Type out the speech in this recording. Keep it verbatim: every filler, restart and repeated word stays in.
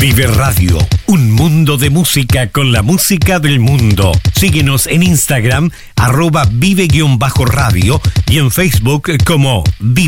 Vive Radio, un mundo de música con la música del mundo. Síguenos en Instagram, arroba vive-radio y en Facebook como Vive.